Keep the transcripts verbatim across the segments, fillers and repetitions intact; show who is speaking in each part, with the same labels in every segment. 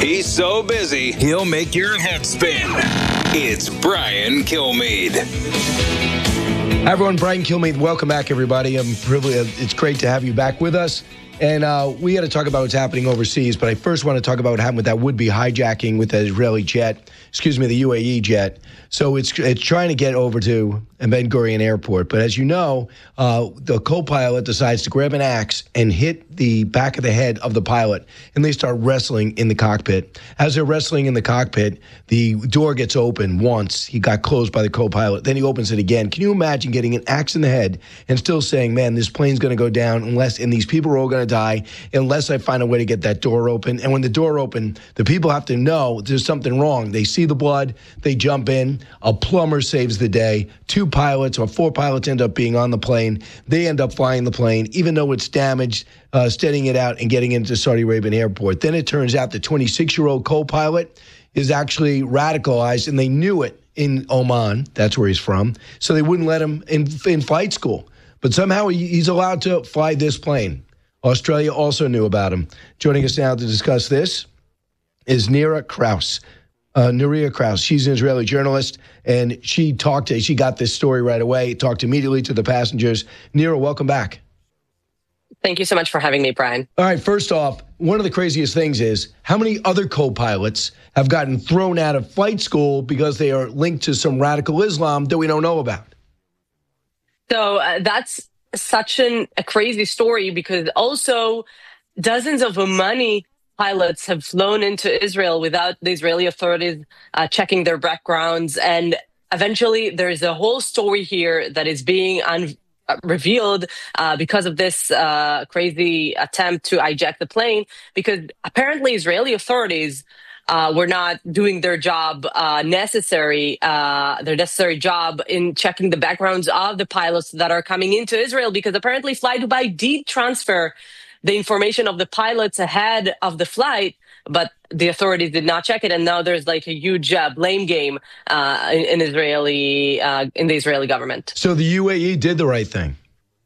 Speaker 1: He's so busy, he'll make your head spin. It's Brian Kilmeade.
Speaker 2: Hi, everyone. Brian Kilmeade. Welcome back, everybody. I'm privileged. It's great to have you back with us. And uh, we got to talk about what's happening overseas, but I first want to talk about what happened with that would-be hijacking with the Israeli jet, excuse me, the U A E jet. So it's it's trying to get over to Ben Gurion Airport. But as you know, uh, the co-pilot decides to grab an axe and hit the back of the head of the pilot, and they start wrestling in the cockpit. As they're wrestling in the cockpit, the door gets open once. He got closed by the co-pilot. Then he opens it again. Can you imagine getting an axe in the head and still saying, man, this plane's going to go down unless, and these people are all going to die unless I find a way to get that door open. And when the door open, the people have to know there's something wrong. They see the blood, they jump in. A plumber saves the day. Two pilots or four pilots end up being on the plane. They end up flying the plane, even though it's damaged, uh, steadying it out and getting into Saudi Arabian airport. Then it turns out the twenty-six-year-old co-pilot is actually radicalized, and they knew it in Oman. That's where he's from. So they wouldn't let him in, in flight school. But somehow he's allowed to fly this plane. Australia also knew about him. Joining us now to discuss this is Nira Kraus. Uh, Nira Kraus. She's an Israeli journalist, and she talked to, she got this story right away, talked immediately to the passengers. Nira, welcome back.
Speaker 3: Thank you so much for having me, Brian.
Speaker 2: All right, first off, one of the craziest things is how many other co-pilots have gotten thrown out of flight school because they are linked to some radical Islam that we don't know about?
Speaker 3: So uh, that's such an, a crazy story, because also dozens of Omani pilots have flown into Israel without the Israeli authorities uh, checking their backgrounds. And eventually there's a whole story here that is being un- revealed uh, because of this uh, crazy attempt to hijack the plane, because apparently Israeli authorities Uh, were not doing their job uh, necessary, uh, their necessary job in checking the backgrounds of the pilots that are coming into Israel, because apparently Fly Dubai did transfer the information of the pilots ahead of the flight, but the authorities did not check it, and now there's like a huge uh, blame game uh, in, in Israeli uh, in the Israeli government.
Speaker 2: So the U A E did the right thing.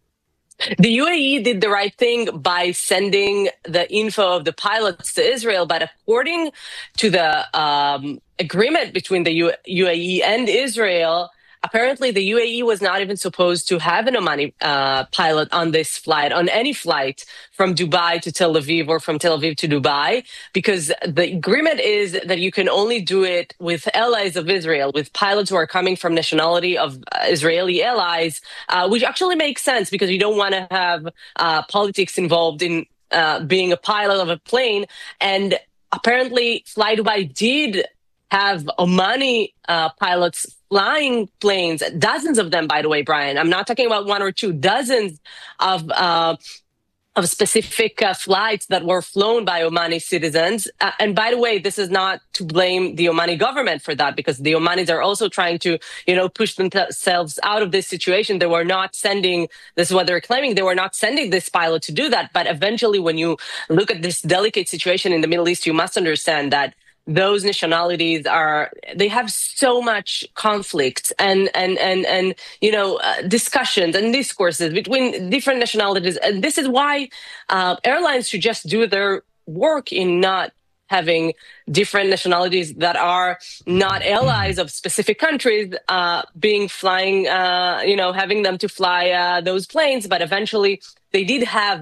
Speaker 3: The U A E did the right thing by sending the info of the pilots to Israel, but according to the um, agreement between the U- UAE and Israel, apparently the U A E was not even supposed to have an Omani uh, pilot on this flight, on any flight from Dubai to Tel Aviv or from Tel Aviv to Dubai, because the agreement is that you can only do it with allies of Israel, with pilots who are coming from nationality of Israeli allies, uh, which actually makes sense because you don't want to have uh, politics involved in uh, being a pilot of a plane. And apparently Fly Dubai did have Omani uh, pilots flying planes, dozens of them, by the way, Brian. I'm not talking about one or two, dozens of uh, of specific uh, flights that were flown by Omani citizens. Uh, and by the way, this is not to blame the Omani government for that, because the Omanis are also trying to, you know, push themselves out of this situation. They were not sending, this is what they're claiming, they were not sending this pilot to do that. But eventually, when you look at this delicate situation in the Middle East, you must understand that those nationalities are, they have so much conflict and, and, and, and you know, uh, discussions and discourses between different nationalities. And this is why uh, airlines should just do their work in not having different nationalities that are not allies of specific countries uh, being flying, uh, you know, having them to fly uh, those planes. But eventually they did have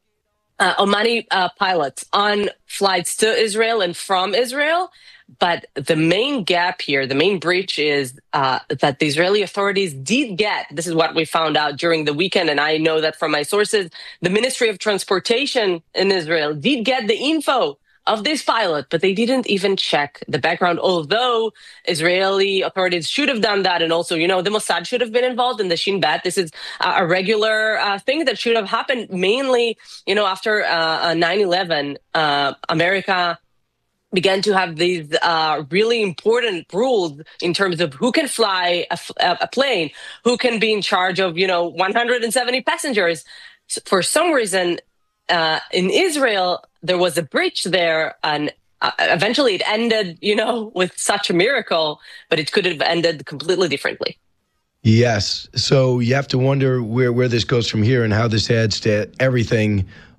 Speaker 3: Uh, Omani uh, pilots on flights to Israel and from Israel. But the main gap here, the main breach is uh, that the Israeli authorities did get, this is what we found out during the weekend, and I know that from my sources, the Ministry of Transportation in Israel did get the info of this pilot, but they didn't even check the background, although Israeli authorities should have done that. And also, you know, the Mossad should have been involved in the Shin Bet. This is uh, a regular uh, thing that should have happened mainly, you know, after uh, nine eleven, uh, America began to have these uh, really important rules in terms of who can fly a, a plane, who can be in charge of, you know, one hundred seventy passengers. For some reason, uh, in Israel, there was a breach there, and uh, eventually it ended, you know, with such a miracle, but it could have ended completely differently.
Speaker 2: Yes. So you have to wonder where, where this goes from here and how this adds to everything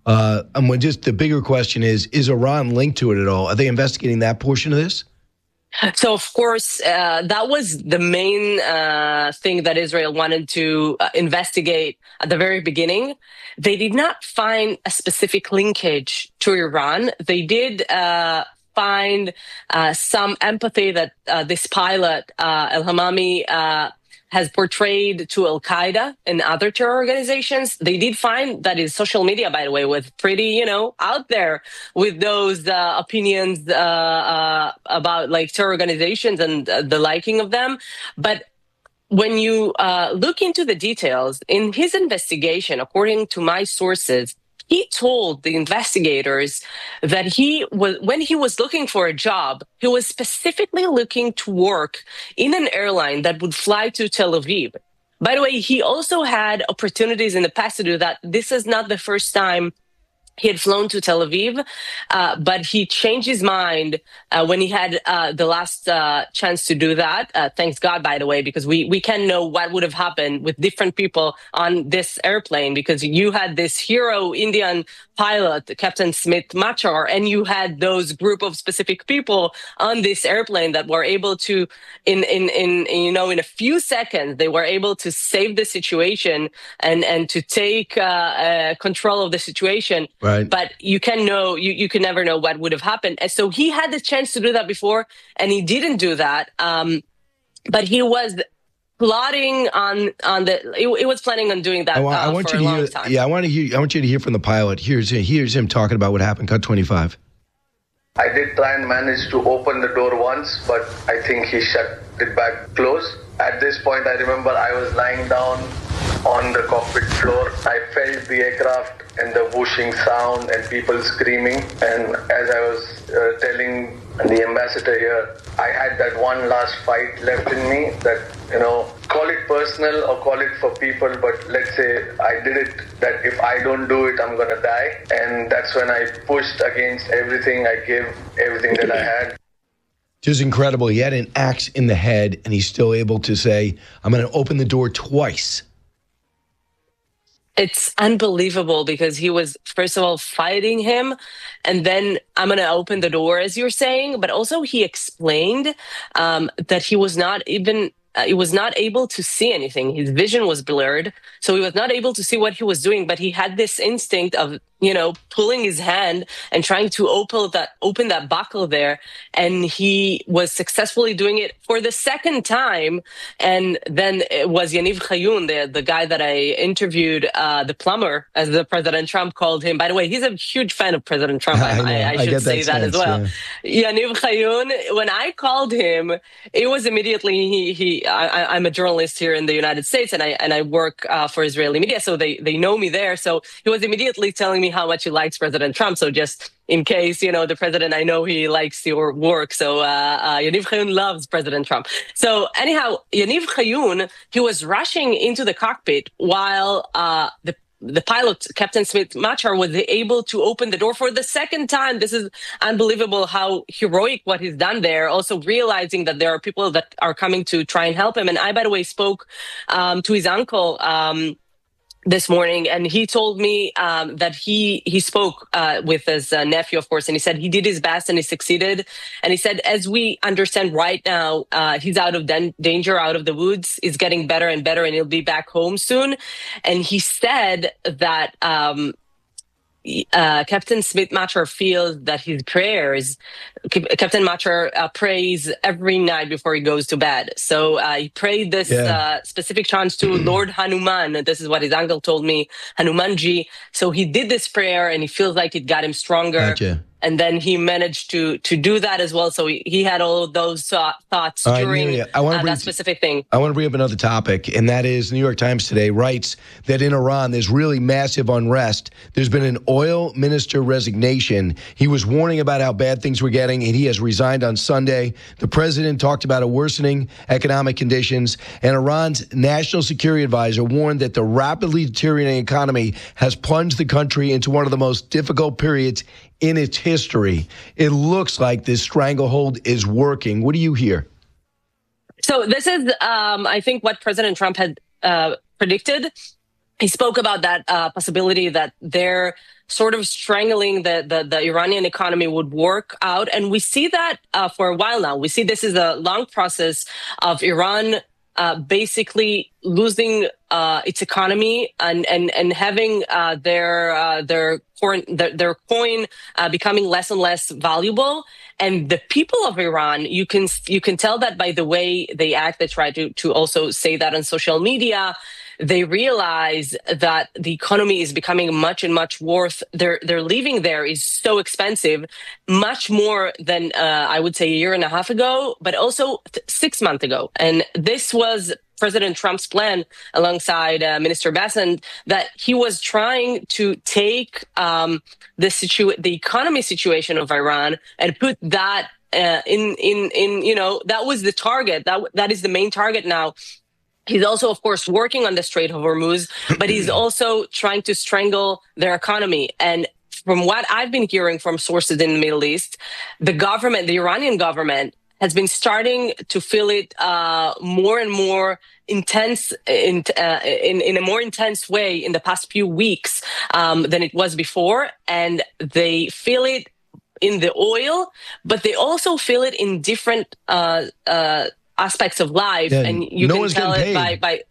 Speaker 2: Uh, and when just the bigger question is, is Iran linked to it at all? Are they investigating that portion of this?
Speaker 3: So, of course, uh, that was the main uh, thing that Israel wanted to uh, investigate at the very beginning. They did not find a specific linkage to Iran. They did uh, find uh, some empathy that uh, this pilot, uh, El-Hamami, uh, has portrayed to Al-Qaeda and other terror organizations. They did find that his social media, by the way, was pretty, you know, out there with those uh, opinions uh, uh, about like terror organizations and uh, the liking of them. But when you uh, look into the details, in his investigation, according to my sources, he told the investigators that he was, when he was looking for a job, he was specifically looking to work in an airline that would fly to Tel Aviv. By the way, he also had opportunities in the past to do that. This is not the first time he had flown to Tel Aviv, uh, but he changed his mind uh, when he had uh, the last uh, chance to do that. Uh, thanks God, by the way, because we, we can know what would have happened with different people on this airplane, because you had this hero Indian pilot, Captain Smith Machar, and you had those group of specific people on this airplane that were able to, in, in, in, you know, in a few seconds, they were able to save the situation and, and to take uh, uh, control of the situation.
Speaker 2: Right.
Speaker 3: But you can know, you, you can never know what would have happened. And so he had the chance to do that before, and he didn't do that. Um, but he was plotting on on the. It, it was planning on doing that
Speaker 2: I want,
Speaker 3: uh,
Speaker 2: I want
Speaker 3: for
Speaker 2: you
Speaker 3: a
Speaker 2: to
Speaker 3: long
Speaker 2: hear,
Speaker 3: time.
Speaker 2: Yeah, I want to hear. I want you to hear from the pilot. Here's here's him talking about what happened. Cut twenty-five.
Speaker 4: I did try and manage to open the door once, but I think he shut it back closed. At this point, I remember I was lying down on the cockpit floor. I felt the aircraft and the whooshing sound and people screaming. And as I was uh, telling the ambassador here, I had that one last fight left in me that, you know, call it personal or call it for people, but let's say I did it, that if I don't do it, I'm going to die. And that's when I pushed against everything. I gave everything that I had.
Speaker 2: Just incredible. He had an axe in the head, and he's still able to say, I'm going to open the door twice.
Speaker 3: It's unbelievable because he was, first of all, fighting him. And then I'm going to open the door, as you're saying. But also he explained um, that he was not even, uh, he was not able to see anything. His vision was blurred. So he was not able to see what he was doing. But he had this instinct of, you know, pulling his hand and trying to open that open that buckle there. And he was successfully doing it for the second time. And then it was Yaniv Chayun, the, the guy that I interviewed, uh, the plumber, as the President Trump called him. By the way, he's a huge fan of President Trump. I, I, I, I should say that, that as well. Yeah. Yaniv Chayun, when I called him, it was immediately, he, he I, I'm a journalist here in the United States, and I, and I work uh, for Israeli media. So they, they know me there. So he was immediately telling me how much he likes President Trump. So just in case, you know, the president, I know he likes your work. So uh, uh, Yaniv Chayun loves President Trump. So anyhow, Yaniv Chayun, he was rushing into the cockpit while uh, the the pilot, Captain Smith Machar, was able to open the door for the second time. This is unbelievable how heroic what he's done there. Also realizing that there are people that are coming to try and help him. And I, by the way, spoke um, to his uncle um, this morning, and he told me um, that he he spoke uh, with his uh, nephew, of course, and he said he did his best and he succeeded. And he said, as we understand right now, uh, he's out of dan- danger, out of the woods. He's getting better and better, and he'll be back home soon. And he said that um, uh, Captain Smith Machar feels that his prayers, Captain Machar uh, prays every night before he goes to bed. So uh, he prayed this yeah. uh, specific chant to Lord Hanuman. This is what his uncle told me, Hanumanji. So he did this prayer, and he feels like it got him stronger.
Speaker 2: Gotcha.
Speaker 3: And then he managed to to do that as well. So he, he had all of those uh, thoughts
Speaker 2: all right,
Speaker 3: during
Speaker 2: yeah, I
Speaker 3: uh, that specific thing.
Speaker 2: I want to bring up another topic, and that is the New York Times today writes that in Iran there's really massive unrest. There's been an oil minister resignation. He was warning about how bad things were getting, and he has resigned on Sunday. The president talked about a worsening economic conditions, and Iran's national security advisor warned that the rapidly deteriorating economy has plunged the country into one of the most difficult periods in its history. It looks like this stranglehold is working. What do you hear?
Speaker 3: So this is, um, I think, what President Trump had uh, predicted. he spoke about that uh, possibility that they're sort of strangling the, the, the Iranian economy would work out. And we see that uh, for a while now. We see this is a long process of Iran uh, basically losing uh, its economy and, and, and having uh, their, uh, their, coin, their, their coin uh, becoming less and less valuable. And the people of Iran, you can you can tell that by the way they act. They try to, to also say that on social media. They realize that the economy is becoming much and much worth. Their their living there is so expensive, much more than uh, I would say a year and a half ago, but also th- six months ago. And this was President Trump's plan alongside uh, Minister Bessent, that he was trying to take um, the situ- the economy situation of Iran and put that uh, in in in you know that was the target. That that is the main target now. He's also, of course, working on the Strait of Hormuz, but he's also trying to strangle their economy. And from what I've been hearing from sources in the Middle East, the government, the Iranian government, has been starting to feel it uh, more and more intense, in, uh, in in a more intense way in the past few weeks um, than it was before. And they feel it in the oil, but they also feel it in different uh, uh aspects of life, yeah, and you
Speaker 2: no
Speaker 3: can tell it by, by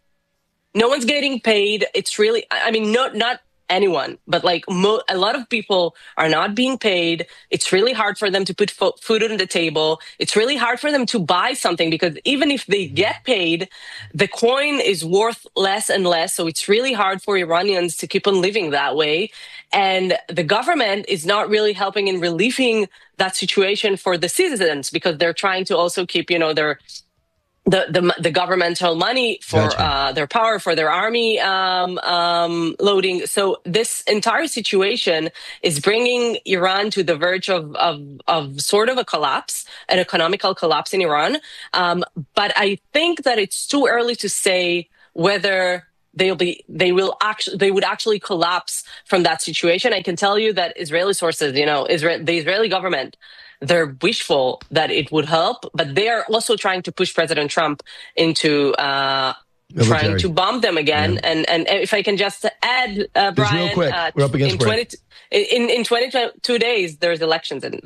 Speaker 3: no one's getting paid. It's really, I mean, not not anyone, but like mo- a lot of people are not being paid. It's really hard for them to put fo- food on the table. It's really hard for them to buy something because even if they get paid, the coin is worth less and less. So it's really hard for Iranians to keep on living that way. And the government is not really helping in relieving that situation for the citizens because they're trying to also keep, you know, their The, the the governmental money for
Speaker 2: Gotcha.
Speaker 3: uh, their power, for their army um, um, loading. So this entire situation is bringing Iran to the verge of, of, of sort of a collapse, an economical collapse in Iran. Um, but I think that it's too early to say whether they'll be they will actually they would actually collapse from that situation. I can tell you that Israeli sources, you know, Israel, the Israeli government, they're wishful that it would help, but they are also trying to push President Trump into uh, trying to bomb them again. Yeah. And and if I can just add, uh, Brian,
Speaker 2: just real quick,
Speaker 3: uh,
Speaker 2: we're up against
Speaker 3: in twenty in in twenty-two days, there's elections in